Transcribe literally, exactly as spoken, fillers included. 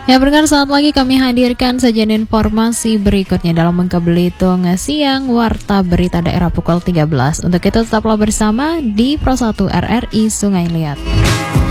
Ya, berkan saat lagi kami hadirkan sajian informasi berikutnya dalam Bangka Belitung siang Warta Berita Daerah pukul tiga belas. Untuk itu tetaplah bersama di Pro satu R R I Sungai Liat.